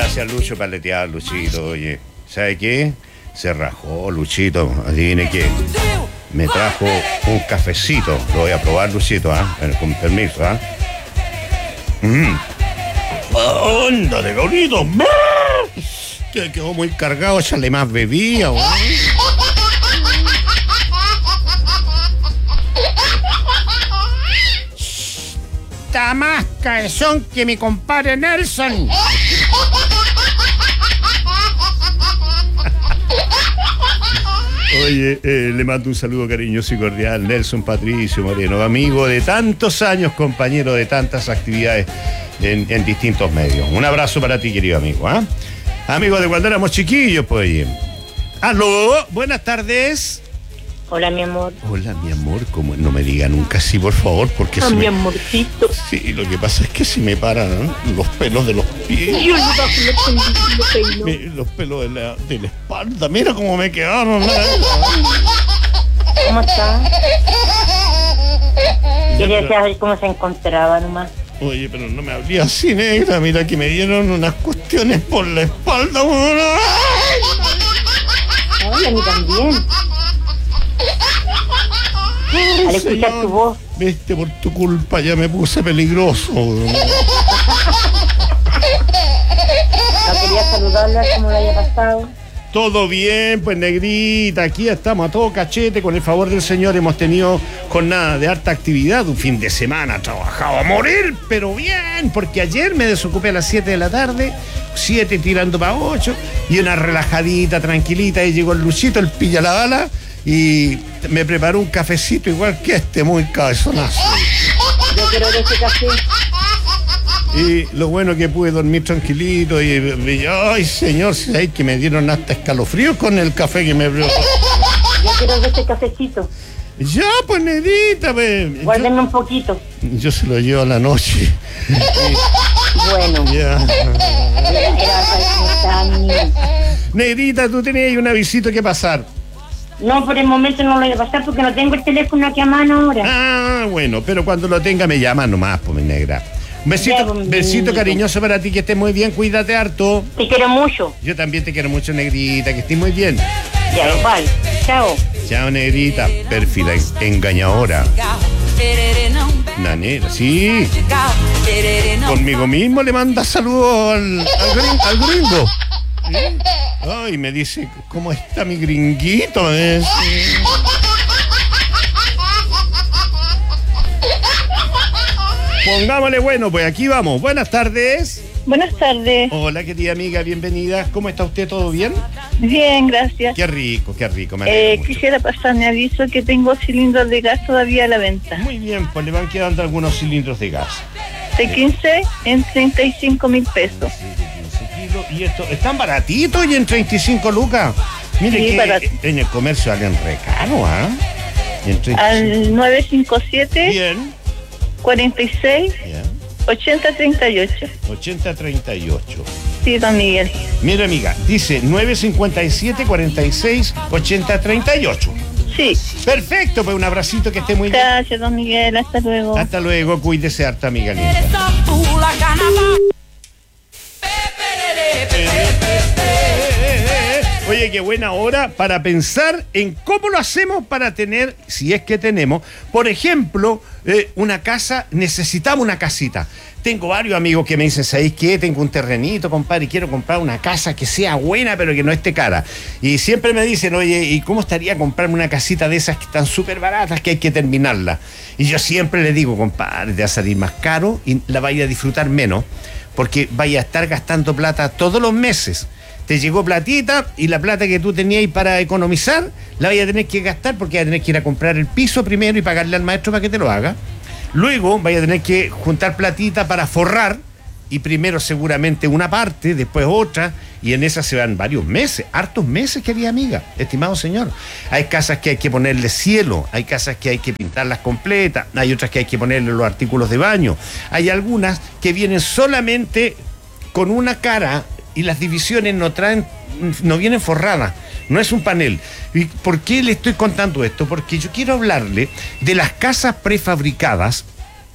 Gracias, Lucho, paletear, Luchito. Oye, ¿sabe qué? Se rajó, Luchito. Adivine qué. Me trajo un cafecito. Lo voy a probar, Luchito, con permiso, ¡Ándale, bonito! Que quedó muy cargado, échale más bebida, Está más cabezón que mi compadre Nelson. Oye, le mando un saludo cariñoso y cordial, Nelson Patricio Moreno, amigo de tantos años, compañero de tantas actividades en distintos medios. Un abrazo para ti, querido amigo, Amigo de cuando éramos chiquillos, pues. ¡Aló! Buenas tardes. Hola, mi amor. Hola, mi amor. Como no me diga nunca así, por favor, porque mi amorcito. Sí, lo que pasa es que se me paran los pelos de los pies. Yo no peino. Los pelos de la espalda. Mira cómo me quedaron. ¿Cómo está? Quería saber cómo se encontraba nomás. Oye, pero no me hablé así, negra. Mira que me dieron unas cuestiones por la espalda. Ay, a mí también. Al escuchar tu voz. Viste, por tu culpa ya me puse peligroso. No quería saludarla, cómo le haya pasado. Todo bien, pues, negrita, aquí estamos a todo cachete, con el favor del Señor hemos tenido jornada de harta actividad, un fin de semana trabajado a morir, pero bien, porque ayer me desocupé a las 7 de la tarde, 7 tirando para 8, y una relajadita, tranquilita, y llegó el Luchito, el pilla la bala, y me preparó un cafecito igual que este, muy cabezonazo. Yo quiero ese café. Y lo bueno que pude dormir tranquilito y ay, señor, hay que me dieron hasta escalofríos con el café que me abrió. Yo quiero ese cafecito. Ya, pues, Nedita, pues. Guárdenme un poquito. Yo se lo llevo a la noche. Bueno. Ya. Era Negrita, tú tenías una visita que pasar. No, por el momento no lo voy a pasar porque no tengo el teléfono aquí a mano ahora. Ah, bueno, pero cuando lo tenga me llama nomás, pues, mi negra. Un besito, besito cariñoso para ti, que estés muy bien, cuídate harto. Te quiero mucho. Yo también te quiero mucho, negrita, que estés muy bien. Ya, igual. Chao. Chao, negrita, pérfida, engañadora. Nanera, sí. Conmigo mismo le manda saludos al gringo. ¿Sí? Ay, me dice, ¿cómo está mi gringuito? Pongámosle bueno, pues aquí vamos. Buenas tardes. Buenas tardes. Hola, querida amiga, bienvenida. ¿Cómo está usted? ¿Todo bien? Bien, gracias. Qué rico, me alegro mucho. Quisiera pasar mi aviso que tengo cilindros de gas todavía a la venta. Muy bien, pues le van quedando algunos cilindros de gas. De 15 en 35,000 pesos. Sí, de 15 kilos. Y esto, ¿están baratitos y en 35 lucas? Mire sí, que en el comercio salen re caro, Al 957. Bien. 46. Bien. 8038. 8038. Sí, don Miguel. Mira, amiga, dice 957 46 8038. Sí. Perfecto, pues un abracito, que esté muy bien. Gracias, don Miguel, hasta luego. Hasta luego, cuídese harta, amiga linda. Oye, qué buena hora para pensar en cómo lo hacemos para tener, si es que tenemos, por ejemplo, una casa. Necesitamos una casita. Tengo varios amigos que me dicen, ¿sabéis qué? Tengo un terrenito, compadre, y quiero comprar una casa que sea buena, pero que no esté cara. Y siempre me dicen, oye, ¿y cómo estaría comprarme una casita de esas que están súper baratas, que hay que terminarla? Y yo siempre les digo, compadre, te va a salir más caro y la vaya a disfrutar menos, porque vaya a estar gastando plata todos los meses. Te llegó platita y la plata que tú tenías para economizar la vaya a tener que gastar, porque vas a tener que ir a comprar el piso primero y pagarle al maestro para que te lo haga. Luego vaya a tener que juntar platita para forrar, y primero seguramente una parte, después otra, y en esa se van varios meses, hartos meses, querida amiga, estimado señor. Hay casas que hay que ponerle cielo, hay casas que hay que pintarlas completas, hay otras que hay que ponerle los artículos de baño, hay algunas que vienen solamente con una cara y las divisiones no vienen forradas, no es un panel. ¿Y por qué le estoy contando esto? Porque yo quiero hablarle de las casas prefabricadas,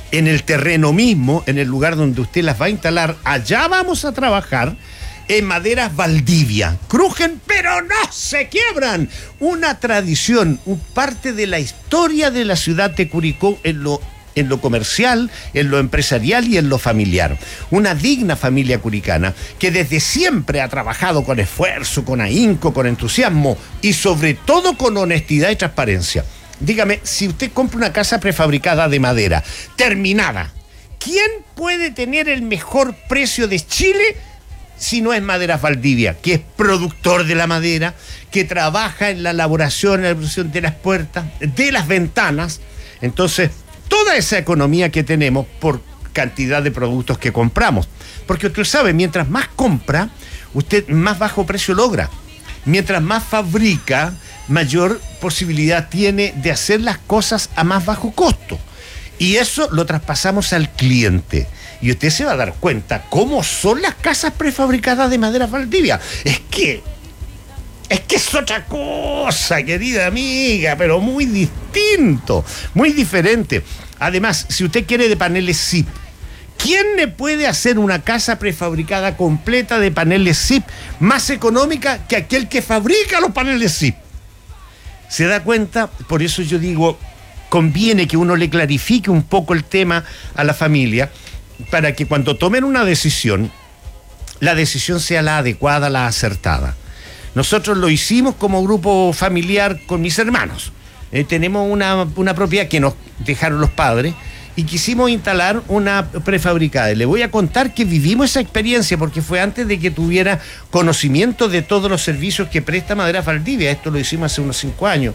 en el terreno mismo, en el lugar donde usted las va a instalar, allá vamos a trabajar en maderas Valdivia. Crujen, pero no se quiebran. Una tradición, parte de la historia de la ciudad de Curicó en lo comercial, en lo empresarial y en lo familiar. Una digna familia curicana que desde siempre ha trabajado con esfuerzo, con ahínco, con entusiasmo y sobre todo con honestidad y transparencia. Dígame, si usted compra una casa prefabricada de madera, terminada, ¿quién puede tener el mejor precio de Chile si no es Maderas Valdivia, que es productor de la madera, que trabaja en la elaboración de las puertas, de las ventanas? Entonces, toda esa economía que tenemos por cantidad de productos que compramos. Porque usted sabe, mientras más compra, usted más bajo precio logra. Mientras más fabrica, mayor posibilidad tiene de hacer las cosas a más bajo costo. Y eso lo traspasamos al cliente. Y usted se va a dar cuenta cómo son las casas prefabricadas de Maderas Valdivia. Es que es otra cosa, querida amiga, pero muy distinto, muy diferente. Además, si usted quiere de paneles SIP, ¿quién le puede hacer una casa prefabricada completa de paneles SIP más económica que aquel que fabrica los paneles SIP? ¿Se da cuenta? Por eso yo digo, conviene que uno le clarifique un poco el tema a la familia para que cuando tomen una decisión, la decisión sea la adecuada, la acertada. Nosotros lo hicimos como grupo familiar con mis hermanos. Tenemos una propiedad que nos dejaron los padres y quisimos instalar una prefabricada. Y le voy a contar que vivimos esa experiencia porque fue antes de que tuviera conocimiento de todos los servicios que presta Maderas Valdivia. Esto lo hicimos hace unos 5 años.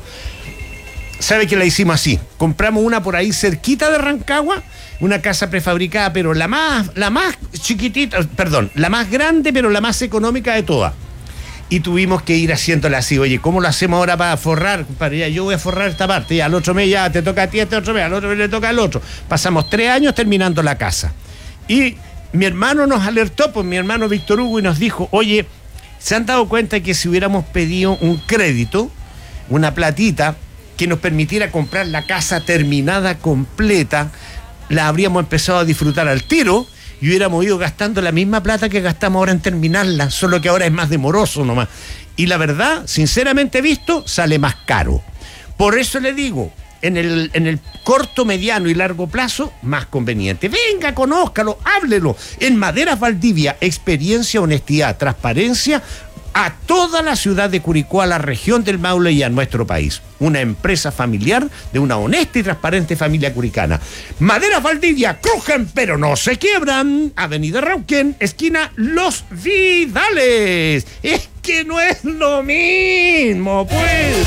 ¿Sabe que la hicimos así? Compramos una por ahí cerquita de Rancagua, una casa prefabricada, pero la más chiquitita, perdón, la más grande, pero la más económica de todas. Y tuvimos que ir haciéndola así. Oye, ¿cómo lo hacemos ahora para forrar? Yo voy a forrar esta parte, ya al otro mes ya te toca a ti, este otro mes, al otro mes le toca al otro. Pasamos 3 años terminando la casa. Y mi hermano nos alertó, pues mi hermano Víctor Hugo, y nos dijo, oye, ¿se han dado cuenta que si hubiéramos pedido un crédito, una platita, que nos permitiera comprar la casa terminada completa, la habríamos empezado a disfrutar al tiro y hubiéramos ido gastando la misma plata que gastamos ahora en terminarla, solo que ahora es más demoroso nomás? Y la verdad, sinceramente visto, sale más caro. Por eso le digo, en el corto, mediano y largo plazo, más conveniente. Venga, conózcalo, háblelo. En Maderas Valdivia, experiencia, honestidad, transparencia a toda la ciudad de Curicó, a la región del Maule y a nuestro país. Una empresa familiar de una honesta y transparente familia curicana. Maderas Valdivia, crujen pero no se quiebran. Avenida Rauquén, esquina Los Vidales. Es que no es lo mismo, pues.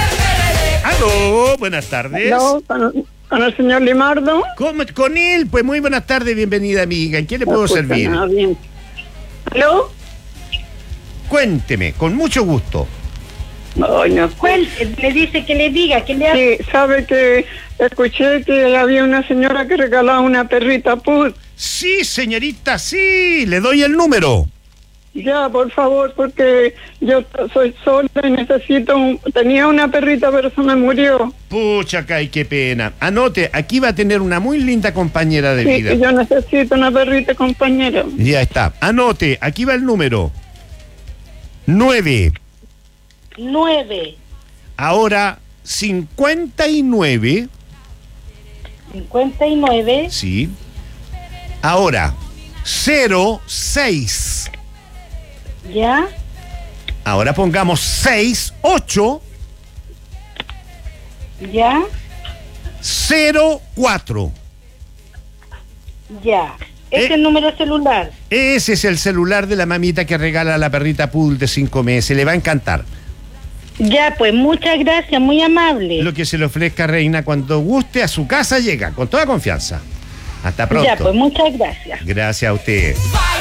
Aló, buenas tardes. Aló, con el señor Limardo. Con él, pues muy buenas tardes, bienvenida amiga. ¿En qué le puedo servir? Bien. ¿Aló? Cuénteme, con mucho gusto. Ay, no. Le dice que le diga, que le hace. Sí, sabe que escuché que había una señora que regalaba una perrita put. Sí, señorita, sí, le doy el número. Ya, por favor, porque yo soy sola y tenía una perrita, pero se me murió. Pucha, Cay, qué pena. Anote, aquí va a tener una muy linda compañera de vida. Sí, yo necesito una perrita compañera. Ya está. Anote, aquí va el número. 9. Ahora 59. 59. Sí. Ahora 06. ¿Ya? Ahora pongamos 68. ¿Ya? 04. Ya. Ese es el número celular. Ese es el celular de la mamita que regala a la perrita Poodle de 5 meses. Le va a encantar. Ya, pues muchas gracias, muy amable. Lo que se le ofrezca, reina, cuando guste, a su casa llega, con toda confianza. Hasta pronto. Ya, pues muchas gracias. Gracias a usted.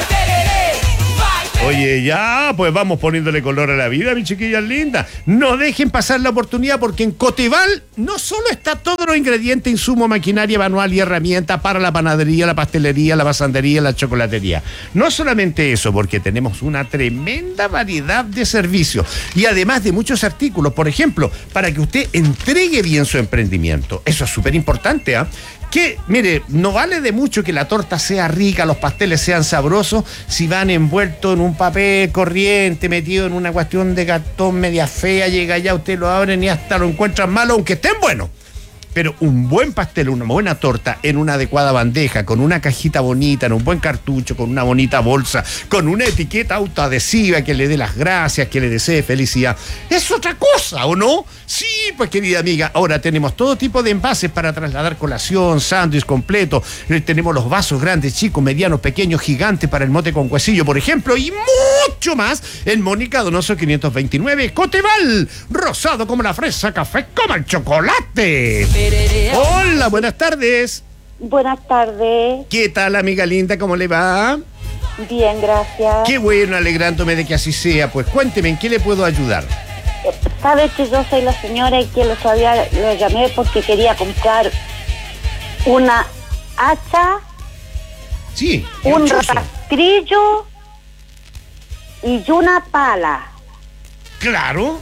Oye, ya, pues vamos poniéndole color a la vida, mi chiquillas lindas. No dejen pasar la oportunidad porque en Coteval no solo está todos los ingredientes, insumo, maquinaria manual y herramientas para la panadería, la pastelería, la pasandería, la chocolatería. No solamente eso, porque tenemos una tremenda variedad de servicios y además de muchos artículos, por ejemplo, para que usted entregue bien su emprendimiento. Eso es súper importante, ¿ah? Que, mire, no vale de mucho que la torta sea rica, los pasteles sean sabrosos, si van envueltos en un papel corriente, metido en una cuestión de cartón media fea, llega allá, usted lo abren y hasta lo encuentran malo, aunque estén buenos. Pero un buen pastel, una buena torta en una adecuada bandeja, con una cajita bonita, en un buen cartucho, con una bonita bolsa, con una etiqueta autoadhesiva que le dé las gracias, que le desee felicidad. Es otra cosa, ¿o no? Sí, pues querida amiga, ahora tenemos todo tipo de envases para trasladar colación, sándwich completo. Tenemos los vasos grandes, chicos, medianos, pequeños, gigantes para el mote con huesillo, por ejemplo, y mucho más en Mónica Donoso 529, Coteval, rosado como la fresa, café como el chocolate. Hola, buenas tardes. Buenas tardes. ¿Qué tal, amiga linda? ¿Cómo le va? Bien, gracias. Qué bueno, alegrándome de que así sea. Pues cuénteme, ¿en qué le puedo ayudar? Sabe que yo soy la señora y que lo llamé porque quería comprar una hacha, Sí. un chozo. rastrillo y una pala. Claro.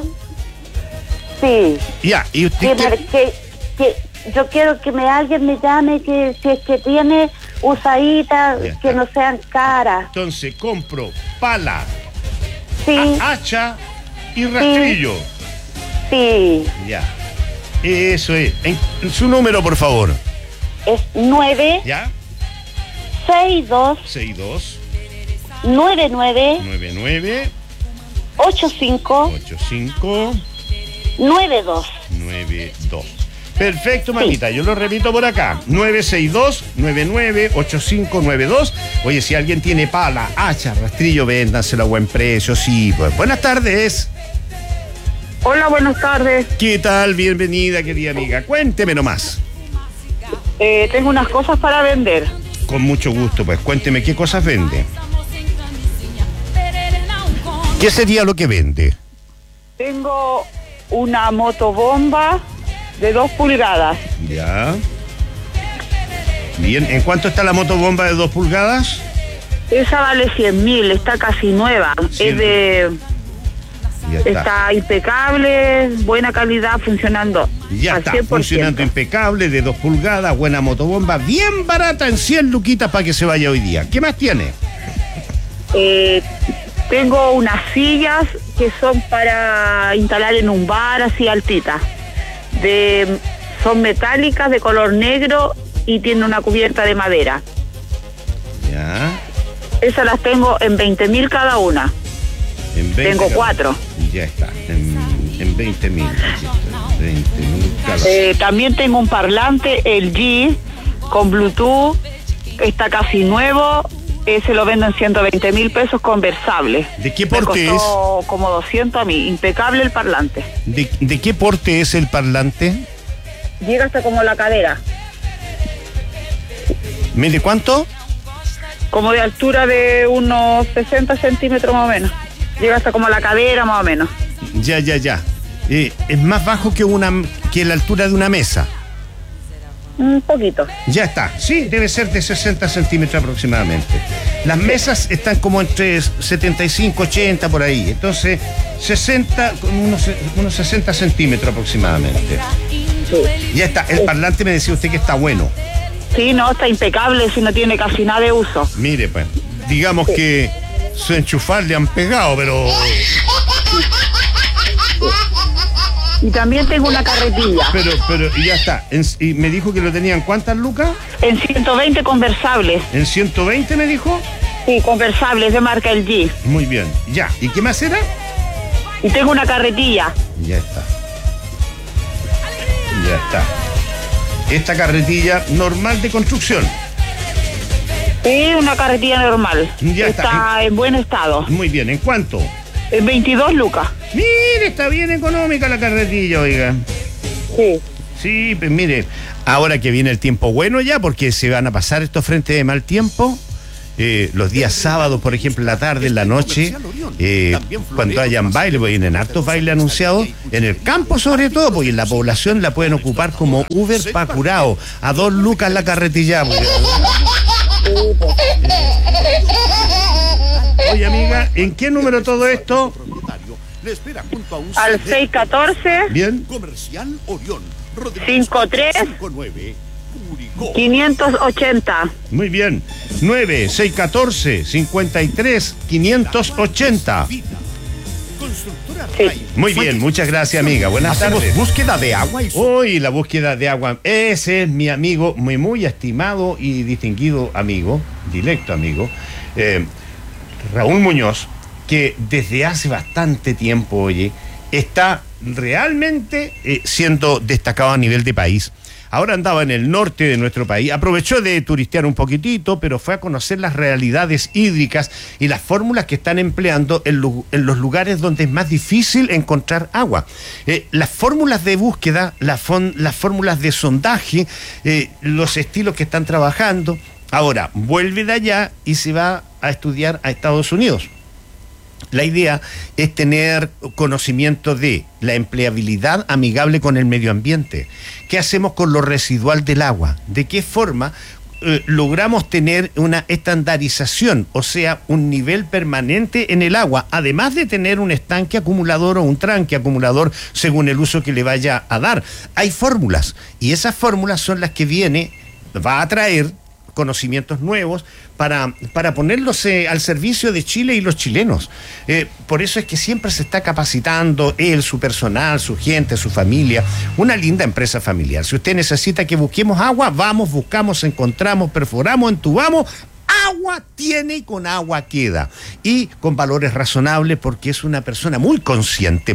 Sí. Ya, y usted... Que yo quiero que alguien me llame que si es que tiene usaditas Ya está. que no sean caras. Entonces compro pala, Sí, hacha y rastrillo. sí. Ya. Eso es. En su número, por favor. Es 9 ¿Ya? 62 62 99 99 85 85 92. 92. Perfecto, mamita. Yo lo repito por acá. 962-998592. Oye, si alguien tiene pala, hacha, rastrillo, véndanselo a buen precio. Sí, pues. Buenas tardes. Hola, buenas tardes. ¿Qué tal? Bienvenida, querida amiga. Cuénteme nomás. Tengo unas cosas para vender. Con mucho gusto, pues. Cuénteme qué cosas vende. ¿Qué sería lo que vende? Tengo una motobomba de 2 pulgadas. Ya. Bien, ¿en cuánto está la motobomba de 2 pulgadas? Esa vale 100.000, está casi nueva. Sí. Ya Está impecable, buena calidad, funcionando. Ya al está, 100%. funcionando impecable, de 2 pulgadas, buena motobomba, bien barata, en 100 luquitas para que se vaya hoy día. ¿Qué más tiene? Tengo unas sillas que son para instalar en un bar así altitas. Son metálicas de color negro y tienen una cubierta de madera. Ya. Esas las tengo en 20.000 cada una. En 20 Tengo 4. Ya está, en 20.000. 20.000 cada. También tengo un parlante LG con Bluetooth, está casi nuevo. Se lo vendo en 120.000 pesos conversable. ¿De qué Me porte costó como 200 a mí. Impecable el parlante. ¿De qué porte es el parlante? Llega hasta como la cadera. ¿Mide cuánto? Como de altura de unos 60 centímetros más o menos. Llega hasta como la cadera más o menos. Ya. Es más bajo que la altura de una mesa. Un poquito. Ya está, sí, debe ser de 60 centímetros aproximadamente. Las mesas están como entre 75, 80 por ahí. Entonces, 60, unos 60 centímetros aproximadamente. Sí. Ya está, el parlante me decía usted que está bueno. Sí, no, está impecable, si no tiene casi nada de uso. Mire, pues, digamos que su enchufar le han pegado, pero... Y también tengo una carretilla. Pero ya está. Y me dijo que lo tenían, ¿cuántas lucas? En 120 conversables. ¿En 120 me dijo? Sí, conversables de marca LG. Muy bien, ya. ¿Y qué más era? Y tengo una carretilla. Ya está. Esta carretilla normal de construcción. Sí, una carretilla normal. Ya está en buen estado. Muy bien, ¿en cuánto? En 22 lucas. Mire, está bien económica la carretilla, oiga. Sí. Sí, pues mire, ahora que viene el tiempo bueno ya, porque se van a pasar estos frentes de mal tiempo, los días sábados, por ejemplo, en la tarde, en la noche, cuando hayan baile, porque vienen hartos bailes anunciados, en el campo sobre todo, porque en la población la pueden ocupar como Uber pa' curao, a 2 lucas la carretilla. Oye, amiga, ¿en qué número todo esto? Al 614 Bien. 53 580. Muy bien. 9-614-53-580. Sí. Muy bien, muchas gracias, amiga. Buenas tardes. Búsqueda de agua y Hoy la búsqueda de agua. Ese es mi amigo, muy estimado y distinguido amigo, directo amigo, Raúl Muñoz, que desde hace bastante tiempo, oye, está realmente siendo destacado a nivel de país. Ahora andaba en el norte de nuestro país, aprovechó de turistear un poquitito, pero fue a conocer las realidades hídricas y las fórmulas que están empleando en los lugares donde es más difícil encontrar agua. Las fórmulas de búsqueda, las fórmulas de sondaje, los estilos que están trabajando. Ahora, vuelve de allá y se va a estudiar a Estados Unidos. La idea es tener conocimiento de la empleabilidad amigable con el medio ambiente. ¿Qué hacemos con lo residual del agua? ¿De qué forma logramos tener una estandarización, o sea, un nivel permanente en el agua, además de tener un estanque acumulador o un tranque acumulador según el uso que le vaya a dar? Hay fórmulas, y esas fórmulas son las que va a traer conocimientos nuevos para ponerlos al servicio de Chile y los chilenos. Por eso es que siempre se está capacitando él, su personal, su gente, su familia. Una linda empresa familiar. Si usted necesita que busquemos agua, vamos, buscamos, encontramos, perforamos, entubamos. Agua tiene y con agua queda. Y con valores razonables, porque es una persona muy consciente,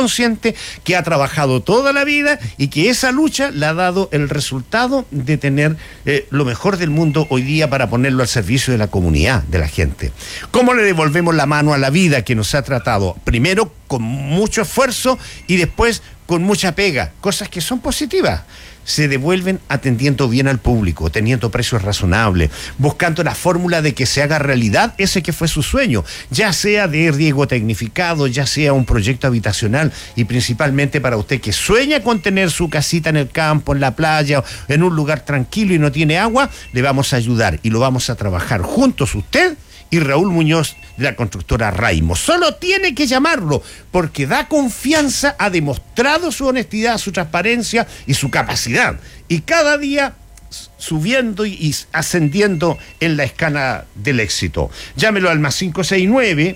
que ha trabajado toda la vida y que esa lucha le ha dado el resultado de tener lo mejor del mundo hoy día para ponerlo al servicio de la comunidad, de la gente. ¿Cómo le devolvemos la mano a la vida que nos ha tratado? Primero con mucho esfuerzo y después con mucha pega, cosas que son positivas. Se devuelven atendiendo bien al público, teniendo precios razonables, buscando la fórmula de que se haga realidad ese que fue su sueño, ya sea de riego tecnificado, ya sea un proyecto habitacional, y principalmente para usted que sueña con tener su casita en el campo, en la playa, en un lugar tranquilo y no tiene agua. Le vamos a ayudar y lo vamos a trabajar juntos, usted y Raúl Muñoz, de la constructora Raimo. Solo tiene que llamarlo, porque da confianza, ha demostrado su honestidad, su transparencia y su capacidad. Y cada día subiendo y ascendiendo en la escala del éxito. Llámelo al +569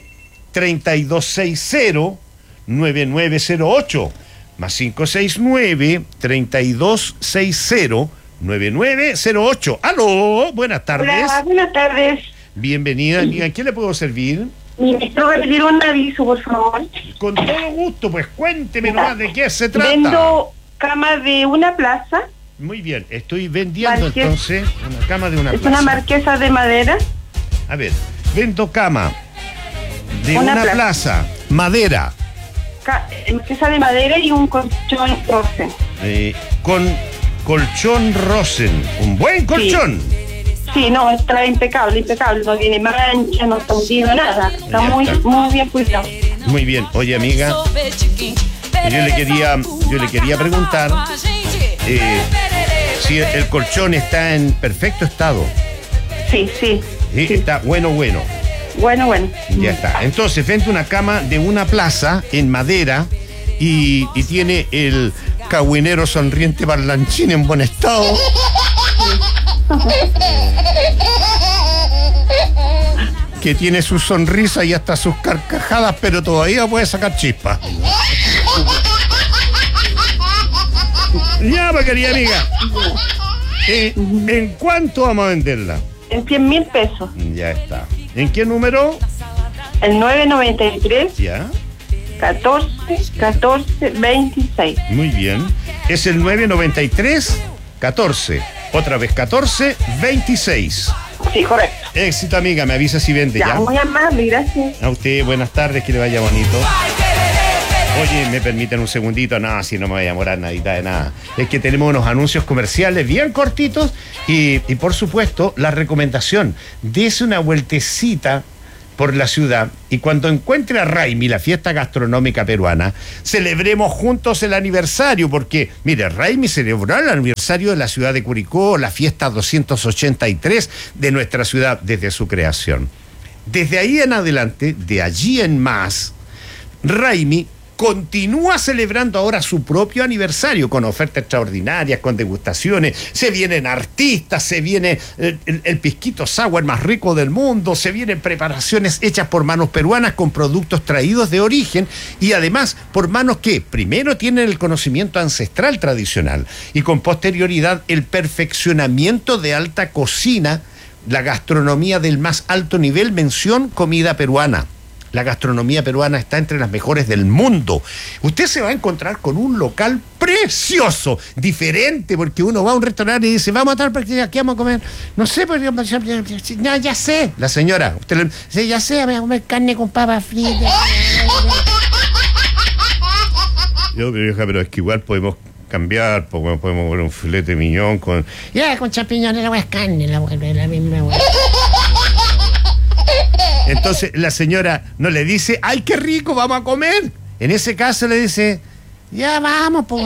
3260 9908. +569 3260 9908. ¡Aló! Buenas tardes. Hola, buenas tardes. Bienvenida, amiga. ¿En qué le puedo servir? Mire, tengo que pedir un aviso, por favor. Con todo gusto, pues cuénteme nomás de qué se trata. Vendo cama de una plaza. Muy bien, estoy vendiendo entonces una cama de una Es plaza. una marquesa de madera. A ver, vendo cama de una plaza, madera. Marquesa de madera y un colchón rosen. Con colchón rosen, un buen colchón. Sí, no, está impecable, no tiene mancha, no está hundido, nada. Está muy bien cuidado. Muy bien, oye amiga, yo le quería preguntar si el colchón está en perfecto estado. Sí. Está bueno. Bueno. Ya está. Entonces, vende una cama de una plaza en madera y tiene el cagüinero sonriente parlanchín en buen estado. Que tiene su sonrisa y hasta sus carcajadas, pero todavía puede sacar chispas. Ya, querida amiga. ¿En cuánto vamos a venderla? En 100.000 pesos. Ya está. ¿En qué número? El 993 Ya. 14 26. Muy bien. Es el 993 14. Otra vez 14 26. Sí, correcto. Éxito, amiga. Me avisa si vende ya. Muy amable, gracias. A usted, buenas tardes, que le vaya bonito. Oye, ¿me permiten un segundito? No, si no me voy a demorar nadita de nada. Es que tenemos unos anuncios comerciales bien cortitos y por supuesto, la recomendación, dése una vueltecita por la ciudad y cuando encuentre a Raimi, la fiesta gastronómica peruana, celebremos juntos el aniversario, porque, mire, Raimi celebró el aniversario de la ciudad de Curicó, la fiesta 283 de nuestra ciudad desde su creación. Desde ahí en adelante, de allí en más, Raimi continúa celebrando ahora su propio aniversario con ofertas extraordinarias, con degustaciones. Se vienen artistas, se viene el pisquito sour más rico del mundo, se vienen preparaciones hechas por manos peruanas con productos traídos de origen y además por manos que primero tienen el conocimiento ancestral tradicional y con posterioridad el perfeccionamiento de alta cocina, la gastronomía del más alto nivel, mención comida peruana. La gastronomía peruana está entre las mejores del mundo. Usted se va a encontrar con un local precioso, diferente, porque uno va a un restaurante y dice, vamos a estar porque aquí vamos a comer. No sé, porque no, ya sé. La señora, usted le dice, ya sé, voy a comer carne con papas fritas. Yo, vieja, pero es que igual podemos cambiar, podemos comer un filete de miñón con... Ya, con champiñones, la hueá es carne, la misma hueá. Entonces la señora no le dice, ¡ay, qué rico, vamos a comer! En ese caso le dice, ya vamos, pues.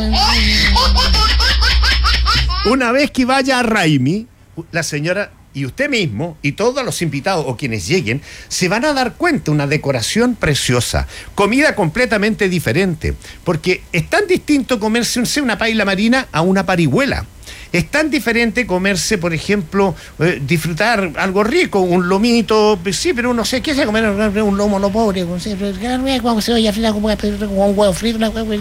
Una vez que vaya a Raimi, la señora y usted mismo y todos los invitados o quienes lleguen se van a dar cuenta, una decoración preciosa, comida completamente diferente, porque es tan distinto comerse una paella marina a una parihuela. Es tan diferente comerse, por ejemplo, disfrutar algo rico, un lomito, sí, pero uno sé, ¿qué se comer un lomo no pobre? Con cebolla frita, con huevo frito,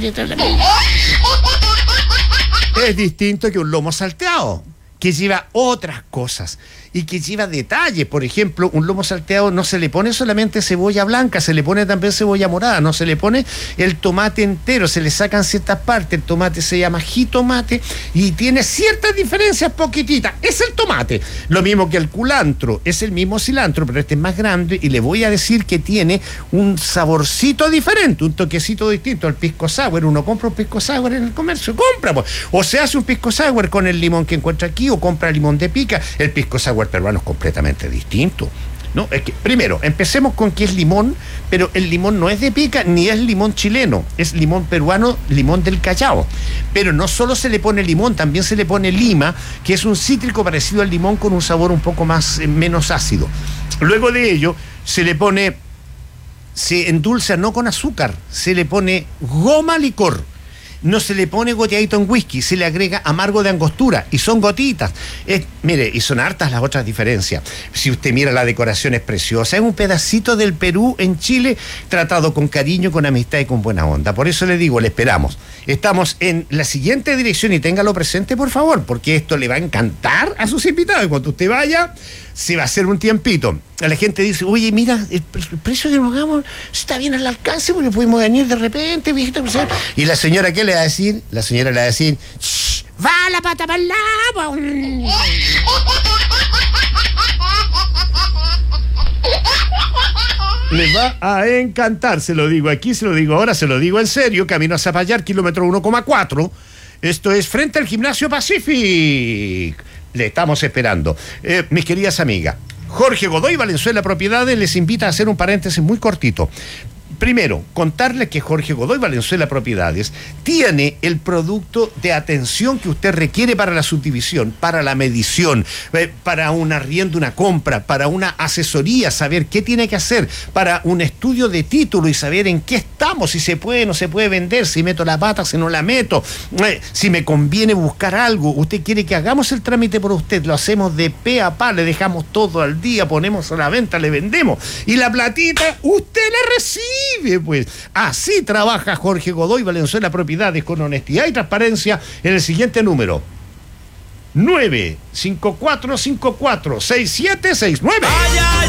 es distinto que un lomo salteado, que lleva otras cosas y que lleva detalles. Por ejemplo, un lomo salteado no se le pone solamente cebolla blanca, se le pone también cebolla morada, no se le pone el tomate entero, se le sacan ciertas partes. El tomate se llama jitomate y tiene ciertas diferencias poquititas. Es el tomate. Lo mismo que el culantro, es el mismo cilantro, pero este es más grande y le voy a decir que tiene un saborcito diferente, un toquecito distinto al pisco sour. Uno compra un pisco sour en el comercio, compra, pues. O se hace un pisco sour con el limón que encuentra aquí o compra limón de pica. El pisco sour peruano es completamente distinto, ¿no? Es que, primero, empecemos con que es limón, pero el limón no es de pica ni es limón chileno, es limón peruano, limón del Callao. Pero no solo se le pone limón, también se le pone lima, que es un cítrico parecido al limón con un sabor un poco más menos ácido. Luego de ello se le pone, se endulza no con azúcar, se le pone goma licor. No se le pone goteadito en whisky, se le agrega amargo de angostura y son gotitas. Mire, y son hartas las otras diferencias. Si usted mira, la decoración es preciosa, es un pedacito del Perú en Chile tratado con cariño, con amistad y con buena onda. Por eso le digo, le esperamos. Estamos en la siguiente dirección y téngalo presente, por favor, porque esto le va a encantar a sus invitados. Y cuando usted vaya, se va a hacer un tiempito. A la gente dice, oye, mira, el precio que nos hagamos está bien al alcance porque pudimos venir de repente, viejita. Y la señora, ¿qué le va a decir? La señora le va a decir, va la pata para el lado. Les va a encantar, se lo digo aquí, se lo digo ahora, se lo digo en serio. Camino a Zapallar, kilómetro 1,4. Esto es frente al Gimnasio Pacific. Le estamos esperando. Mis queridas amigas, Jorge Godoy Valenzuela Propiedades les invita a hacer un paréntesis muy cortito. Primero, contarles que Jorge Godoy Valenzuela Propiedades tiene el producto de atención que usted requiere para la subdivisión, para la medición, para un arriendo, una compra, para una asesoría, saber qué tiene que hacer, para un estudio de título y saber en qué estamos, si se puede, no se puede vender, si meto la pata, si no la meto, si me conviene buscar algo. Usted quiere que hagamos el trámite por usted, lo hacemos de pe a pa, le dejamos todo al día, ponemos a la venta, le vendemos y la platita usted la recibe. Pues así trabaja Jorge Godoy Valenzuela Propiedades, con honestidad y transparencia, en el siguiente número: 954546769.